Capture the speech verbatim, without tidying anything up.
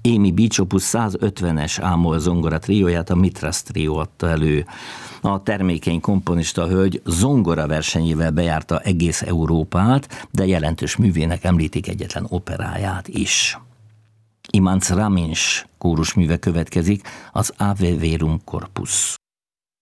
Amy Beach Opus százötvenes ámol zongora trióját a Mitras trió adta elő. A termékeny komponista hölgy zongora versenyével bejárta egész Európát, de jelentős művének említik egyetlen operáját is. Imants Ramins kórusműve következik, az Ave Verum Corpus.